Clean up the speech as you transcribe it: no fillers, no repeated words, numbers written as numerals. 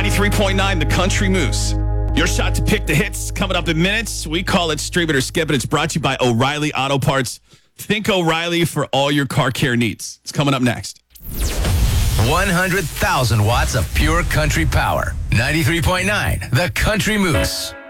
93.9, The Country Moose. Your shot to pick the hits coming up in minutes. We call it Stream It or Skip It. It's brought to you by O'Reilly Auto Parts. Think O'Reilly for all your car care needs. It's coming up next. 100,000 watts of pure country power. 93.9, The Country Moose.